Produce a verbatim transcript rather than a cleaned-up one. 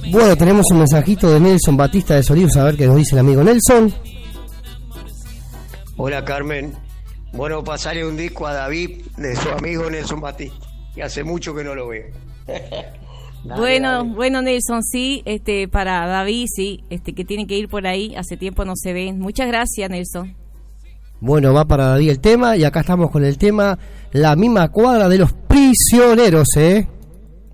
Bueno, tenemos un mensajito de Nelson Batista de Solíos, a ver qué nos dice el amigo Nelson. Hola Carmen, bueno, pasarle un disco a David de su amigo Nelson Batista, que hace mucho que no lo veo. Dale, bueno, dale. bueno Nelson, sí, este, para David, sí, este, que tiene que ir por ahí, hace tiempo no se ven. Muchas gracias, Nelson. Bueno, va para David el tema, y acá estamos con el tema La misma cuadra de Los Prisioneros, ¿eh?